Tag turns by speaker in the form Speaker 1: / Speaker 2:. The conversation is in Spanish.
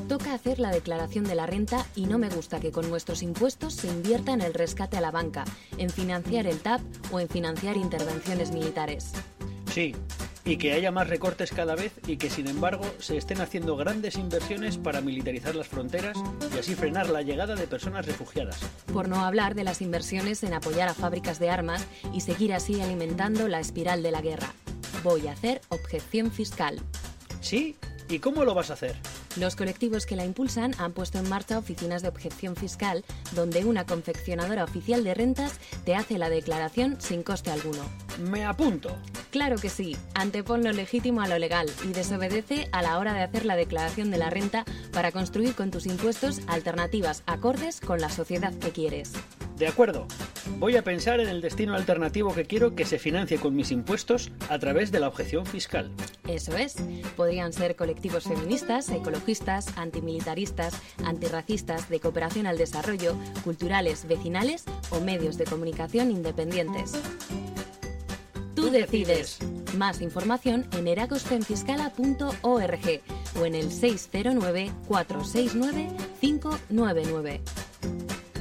Speaker 1: Toca hacer la declaración de la renta y no me gusta que con nuestros impuestos se invierta en el rescate a la banca, en financiar el TAP o en financiar intervenciones militares.
Speaker 2: Sí, y que haya más recortes cada vez y que, sin embargo, se estén haciendo grandes inversiones para militarizar las fronteras y así frenar la llegada de personas refugiadas.
Speaker 1: Por no hablar de las inversiones en apoyar a fábricas de armas y seguir así alimentando la espiral de la guerra. Voy a hacer objeción fiscal.
Speaker 2: ¿Sí? ¿Y cómo lo vas a hacer?
Speaker 1: Los colectivos que la impulsan han puesto en marcha oficinas de objeción fiscal donde una confeccionadora oficial de rentas te hace la declaración sin coste alguno.
Speaker 2: ¡Me apunto!
Speaker 1: Claro que sí, antepon lo legítimo a lo legal y desobedece a la hora de hacer la declaración de la renta para construir con tus impuestos alternativas acordes con la sociedad que quieres.
Speaker 2: De acuerdo. Voy a pensar en el destino alternativo que quiero que se financie con mis impuestos a través de la objeción fiscal.
Speaker 1: Eso es. Podrían ser colectivos feministas, ecologistas, antimilitaristas, antirracistas, de cooperación al desarrollo, culturales, vecinales o medios de comunicación independientes. Tú decides. Más información en eragospenfiscala.org o en el 609 469 599.